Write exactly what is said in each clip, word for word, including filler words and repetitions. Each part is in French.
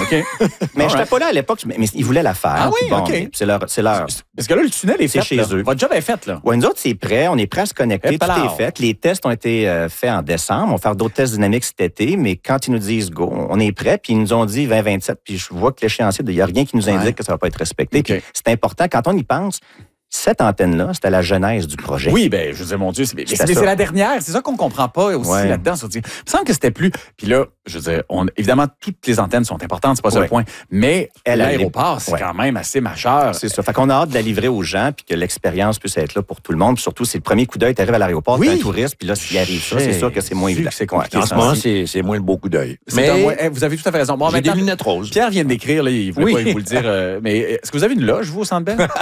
OK. Mais je n'étais pas là à l'époque, mais, mais ils voulaient la faire. Ah oui, bon, OK. C'est leur, c'est leur... Parce que là, le tunnel est fait. C'est chez là. eux. Votre job est fait, là. Ouais, nous autres, c'est prêt. On est prêt à se connecter. Et Tout palard. est fait. Les tests ont été euh, faits en décembre. On va faire d'autres tests dynamiques cet été, mais quand ils nous disent go, on est prêt. Puis ils nous ont dit vingt vingt-sept. Puis je vois que l'échéancier, il n'y a rien qui nous indique Ouais. que ça ne va pas être respecté. OK. Puis c'est important. Quand on y pense, cette antenne-là, c'était la genèse du projet. Oui, ben, je veux dire, mon Dieu, c'est, mais C'était c'est, ça. c'est la dernière. C'est ça qu'on comprend pas aussi Ouais. là-dedans. Il me semble que c'était plus. Puis là, je veux dire, on, évidemment, toutes les antennes sont importantes, c'est pas ça Ouais. le point. Mais Elle, l'aéroport, elle, c'est ouais. quand même assez majeur. C'est ça. Fait qu'on a hâte de la livrer aux gens puis que l'expérience puisse être là pour tout le monde. Puis surtout, c'est le premier coup d'œil. Tu arrives à l'aéroport, Oui. t'es un touriste, puis là, s'il arrive ça, c'est sûr que c'est moins Vu évident. que c'est compliqué. Ouais, En ce moment, c'est, c'est moins le beau coup d'œil. C'est Mais un mois- eh, vous avez tout à fait raison. Bon, j'ai des maintenant, lunettes roses. Pierre vient de l'écrire, là, il voulait Oui. pas vous le dire. euh, mais est-ce que vous avez une loge, vous, au Centre Bell?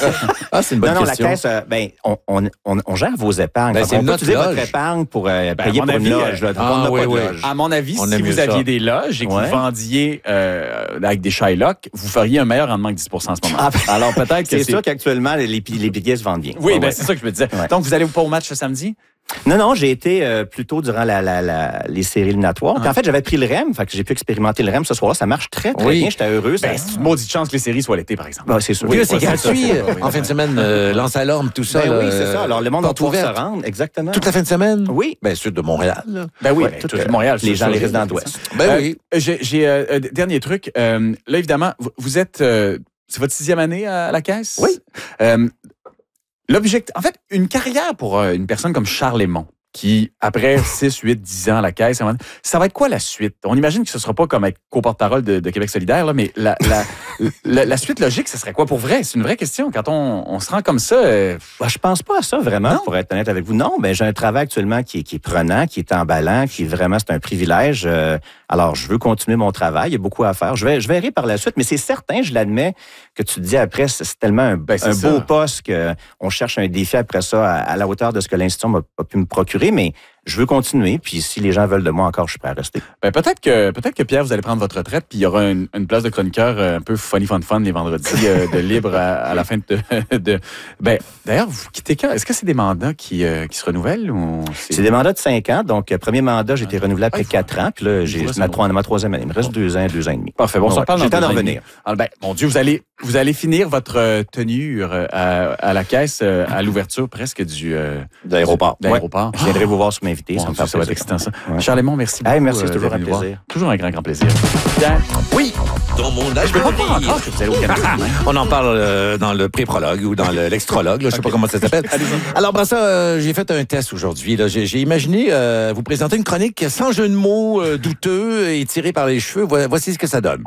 Ah, c'est une bonne Non, non, question. la caisse, euh, ben, on, on, on, on gère vos épargnes. Ben, Fait c'est on peut notre utiliser votre loge. épargne pour euh, Ben, payer à mon pour une avis, loge. Là. Donc, ah, on n'a oui, pas de oui. loge. À mon avis, On si aime vous mieux aviez ça. des loges et que Ouais. vous vendiez euh, avec des Shylock, vous feriez un meilleur rendement que dix pour cent en ce moment. Ah, ben, Alors peut-être que C'est c'est... sûr qu'actuellement, les, les billets se vendent bien. Oui, Ouais, ben ouais. c'est ça que je me disais. Ouais. Donc, vous allez pas au match ce samedi? Non, non, j'ai été euh, plutôt durant la, la, la, les séries éliminatoires. Puis Ah. en fait, j'avais pris le R E M, fait que j'ai pu expérimenter le R E M ce soir-là. Ça marche très, très Oui. bien. J'étais heureux. Ça... Ben, c'est une maudite chance que les séries soient l'été, par exemple. Ben, c'est sûr. Puis là, c'est Ouais, gratuit. ça. euh, En fin de semaine, euh, lance alarme, tout ça. Ben là, oui, c'est ça. Alors, le monde va porte pouvoir se ouverte. rendre. Exactement. Toute la fin de semaine? Oui. Bien sûr, de Montréal. là. Ben oui, Ouais, ben, tout, tout euh, Montréal. les c'est gens, sûr, les c'est résidents ça. d'Ouest. Ben Euh, oui. J'ai, j'ai euh, euh, dernier truc. Euh, là, évidemment, vous, vous êtes... euh, c'est votre sixième année à la caisse? Oui. Euh, l'objectif... En fait, une carrière pour euh, une personne comme Charles Aymon, qui, après six, huit, dix ans à la caisse, ça va être quoi la suite? On imagine que ce ne sera pas comme être co-porte-parole de, de Québec solidaire, là, mais la, la, la, la suite logique, ce serait quoi pour vrai? C'est une vraie question. Quand on, on se rend comme ça... Euh... Ben, je pense pas à ça vraiment, Non. pour être honnête avec vous. Non, ben j'ai un travail actuellement qui est, qui est prenant, qui est emballant, qui est vraiment, c'est un privilège. Euh, alors, je veux continuer mon travail. Il y a beaucoup à faire. Je vais, je verrai par la suite, mais c'est certain, je l'admets, que tu te dis après, c'est, c'est tellement un, Ben, c'est un ça. beau poste qu'on cherche un défi après ça à, à la hauteur de ce que l'institution m'a a pu me procurer, mais je veux continuer. Puis si les gens veulent de moi encore, je suis prêt à rester. Ben, peut-être que peut-être que Pierre, vous allez prendre votre retraite, puis il y aura une, une place de chroniqueur euh, un peu funny fun fun les vendredis euh, de libre à, à la fin de, de. Ben d'ailleurs, vous quittez quand? Est-ce que c'est des mandats qui, euh, qui se renouvellent ou c'est... C'est des mandats de cinq ans. Donc, euh, premier mandat, j'ai été renouvelé après Ah, il faut- quatre ans. Puis là, j'ai faudrait ma, savoir. trois- ma troisième année. Il me reste deux ans, deux ans et demi. Parfait. Bon, on s'en Ouais, parle j'ai dans le temps deux de ans et demi. revenir. Ah, ben, mon Dieu, vous allez vous allez finir votre euh, tenue euh, à, à la caisse euh, à l'ouverture presque du euh, De l'aéroport. de l'aéroport. Je viendrai vous voir sur m'inviter. Mon Ça me Dieu, fait ça va être plaisir. excitant ça. Ouais. Charles Aymon, merci beaucoup. Hey, merci, c'est euh, toujours d'être un venu nous plaisir. voir. Toujours un grand, grand plaisir. Pierre, Oui, dans mon âge. je peux pas croire encore que vous allez au Canada. hein? On en parle euh, dans le pré-prologue ou dans le- l'extrologue, là, je sais pas comment ça s'appelle. Alors, ben ça, euh, j'ai fait un test aujourd'hui. là. J'ai, j'ai imaginé euh, vous présenter une chronique sans jeu de mots euh, douteux et tiré par les cheveux. Vo- Voici ce que ça donne.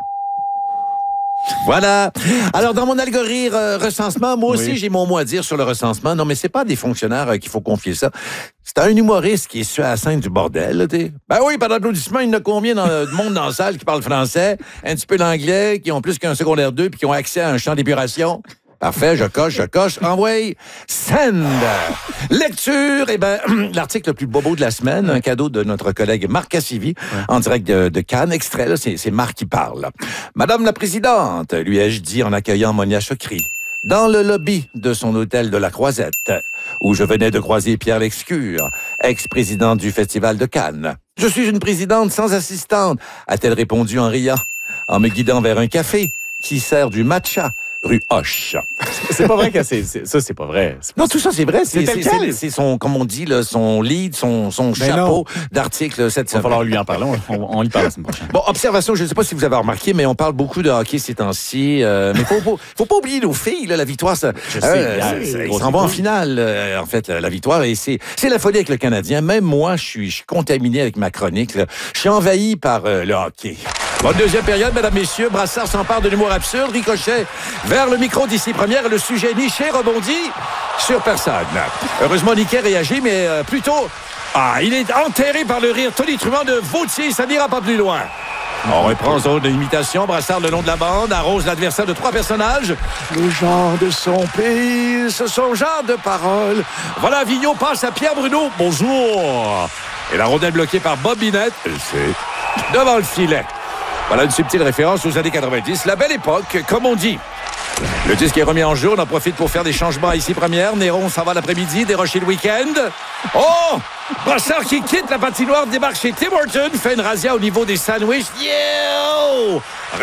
Voilà. Alors, dans mon algorithme euh, recensement, moi aussi, Oui. j'ai mon mot à dire sur le recensement. Non, mais c'est pas à des fonctionnaires euh, qu'il faut confier ça. C'est à un humoriste qui est sur la scène du bordel. Là, t'sais. Ben oui, par l'applaudissement, il y en a combien dans, de monde dans la salle qui parle français, un petit peu l'anglais, qui ont plus qu'un secondaire deux puis qui ont accès à un champ d'épuration? Parfait, je coche, je coche. Envoie, send. Lecture, eh ben, l'article le plus bobo de la semaine, un cadeau de notre collègue Marc Cassivi, en direct de, de Cannes. Extrait, là, c'est, c'est Marc qui parle. là. Madame la Présidente, lui ai-je dit en accueillant Monia Chokri, dans le lobby de son hôtel de la Croisette, où je venais de croiser Pierre Lescure, ex-président du Festival de Cannes. Je suis une présidente sans assistante, a-t-elle répondu en riant, en me guidant vers un café qui sert du matcha, rue Hoche. C'est pas vrai que c'est, c'est- ça, c'est pas vrai. C'est pas- Non, tout ça, c'est vrai. C'est, C'est c'est, tel quel. c'est- c'est son, comme on dit, là, son lead, son, son chapeau d'article cette Il va semaine. falloir lui en parler. On, on, on y parle la semaine prochaine. Bon, observation, je ne sais pas si vous avez remarqué, mais on parle beaucoup de hockey ces temps-ci. Euh, mais faut, faut, faut pas oublier nos filles, là, la victoire. Ça, Je sais, euh, hier, c'est- c'est ils gros s'en vont en écoute. finale, euh, en fait, la, la victoire. Et c'est, c'est la folie avec le Canadien. Même moi, je suis, je suis contaminé avec ma chronique. Là. Je suis envahi par euh, le hockey. Bonne deuxième période, mesdames, messieurs. Brassard s'empare de l'humour absurde. Ricochet vers le micro d'ici première. Le sujet niché rebondit sur personne. Heureusement, Niquet réagit, mais euh, plutôt... Ah, il est enterré par le rire tonitruant de Vautier. Ça n'ira pas plus loin. On reprend zone d'imitation. Brassard le long de la bande arrose l'adversaire de trois personnages. Le genre de son pays, ce son genre de parole. Voilà, Vigneault passe à Pierre Bruno. Bonjour. Et la rondelle bloquée par Bob Binette. C'est devant le filet. Voilà une subtile référence aux années quatre-vingt-dix. La belle époque, comme on dit. Le disque est remis en jeu. On en profite pour faire des changements ici première. Néron s'en va l'après-midi, dérocher le week-end. Oh! Brassard qui quitte la patinoire, débarque chez Tim Hortons, fait une razzia au niveau des sandwichs. Yo!